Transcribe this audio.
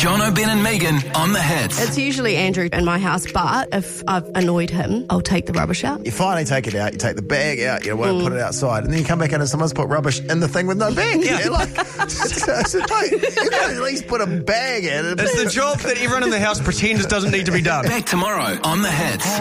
Jono, Ben and Megan on the Hits. It's usually Andrew in my house, but if I've annoyed him, I'll take the rubbish out. You finally take it out, you take the bag out, you won't put it outside, and then you come back in and someone's put rubbish in the thing with no bag. Yeah. You're like, you gotta at least put a bag in it. It's the job that everyone in the house pretends doesn't need to be done. Back tomorrow on the Hits.